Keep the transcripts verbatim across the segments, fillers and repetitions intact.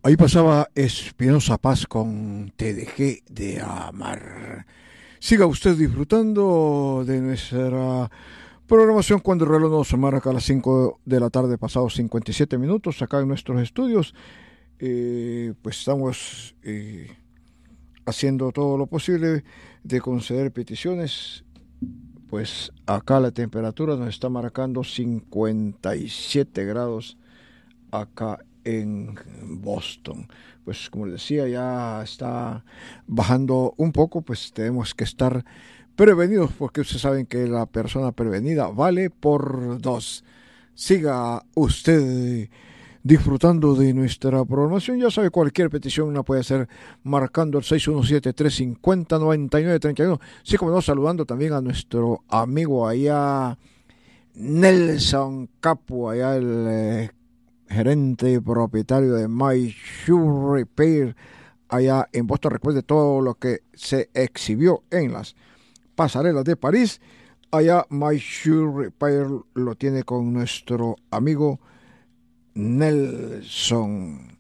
Ahí pasaba Espinosa Paz con Te dejé de amar. Siga usted disfrutando de nuestra programación cuando el reloj nos marca a las cinco de la tarde, pasados cincuenta y siete minutos, acá en nuestros estudios. Eh, pues estamos eh, haciendo todo lo posible de conceder peticiones. Pues acá la temperatura nos está marcando cincuenta y siete grados acá en Boston. Pues como les decía, ya está bajando un poco, pues tenemos que estar prevenidos porque ustedes saben que la persona prevenida vale por dos. Siga usted disfrutando de nuestra programación. Ya sabe, cualquier petición la puede hacer marcando el seis uno siete, tres cinco cero, nueve nueve tres uno. Sí, como no, saludando también a nuestro amigo allá, Nelson Capo, allá el eh, gerente y propietario de My Shoe Repair allá en Boston. Recuerde todo lo que se exhibió en las pasarelas de París. Allá My Shoe Repair lo tiene con nuestro amigo Nelson.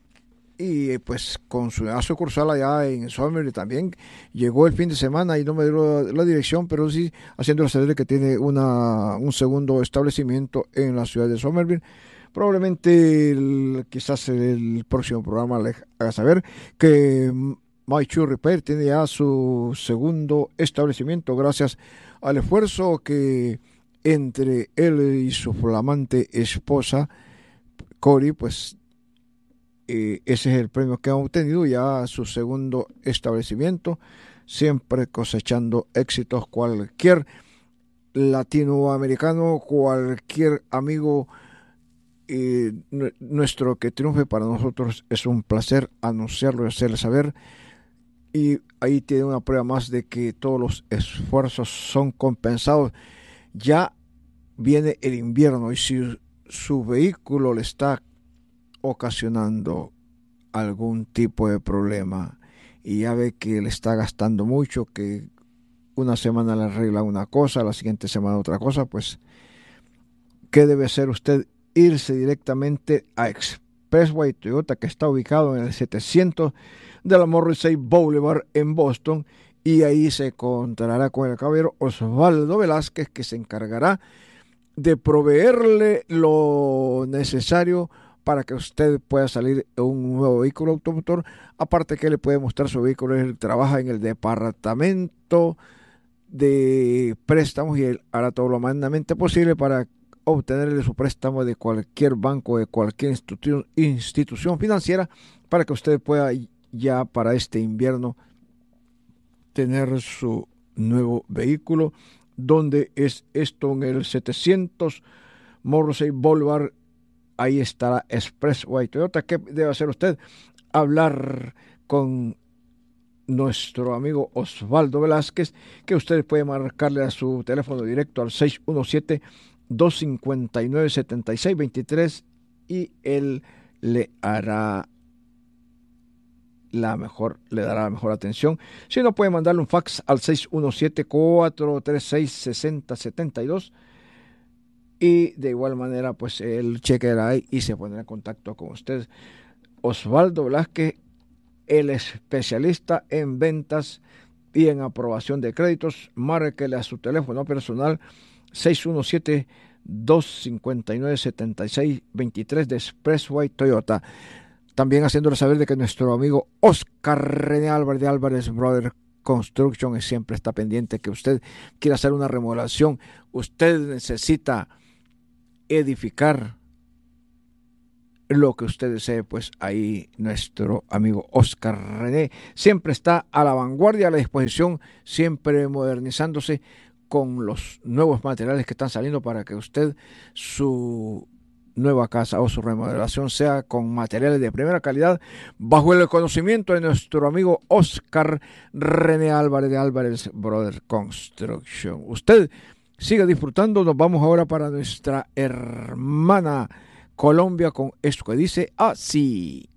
Y pues con su sucursal allá en Somerville también llegó el fin de semana y no me dio la dirección, pero sí haciéndole saber que tiene una, un segundo establecimiento en la ciudad de Somerville. Probablemente el, quizás el próximo programa le haga saber que My Shoe Repair tiene ya su segundo establecimiento gracias al esfuerzo que entre él y su flamante esposa Cory, pues eh, ese es el premio que han obtenido ya su segundo establecimiento, siempre cosechando éxitos. Cualquier latinoamericano, cualquier amigo Eh, nuestro que triunfe, para nosotros es un placer anunciarlo y hacerle saber. Y ahí tiene una prueba más de que todos los esfuerzos son compensados. Ya viene el invierno y si su vehículo le está ocasionando algún tipo de problema y ya ve que le está gastando mucho, que una semana le arregla una cosa, la siguiente semana otra cosa, pues ¿qué debe hacer usted? Irse directamente a Expressway Toyota, que está ubicado en el setecientos de la Morrissey Boulevard en Boston, y ahí se encontrará con el caballero Osvaldo Velázquez, que se encargará de proveerle lo necesario para que usted pueda salir en un nuevo vehículo automotor. Aparte que le puede mostrar su vehículo, él trabaja en el departamento de préstamos y él hará todo lo humanamente posible para obtenerle su préstamo de cualquier banco, de cualquier institu- institución financiera, para que usted pueda ya para este invierno tener su nuevo vehículo. Donde es esto? En el setecientos Morrissey Boulevard. Ahí estará Expressway Toyota. ¿Qué debe hacer usted? Hablar con nuestro amigo Osvaldo Velázquez, que usted puede marcarle a su teléfono directo al seis uno siete, dos cinco nueve, siete seis dos tres y él le hará la mejor, le dará la mejor atención. Si no, puede mandarle un fax al seis uno siete, cuatro tres seis, seis cero siete dos y de igual manera pues él chequeará ahí y se pondrá en contacto con usted. Osvaldo Velázquez, el especialista en ventas y en aprobación de créditos. Márquele a su teléfono personal seis uno siete, dos cinco nueve, siete seis dos tres de Expressway Toyota. También haciéndole saber de que nuestro amigo Oscar René Álvarez de Álvarez Brother Construction siempre está pendiente que usted quiera hacer una remodelación, usted necesita edificar lo que usted desee, pues ahí nuestro amigo Oscar René siempre está a la vanguardia, a la disposición, siempre modernizándose con los nuevos materiales que están saliendo para que usted su nueva casa o su remodelación sea con materiales de primera calidad, bajo el conocimiento de nuestro amigo Oscar René Álvarez de Álvarez Brother Construction. Usted sigue disfrutando. Nos vamos ahora para nuestra hermana Colombia con esto que dice así.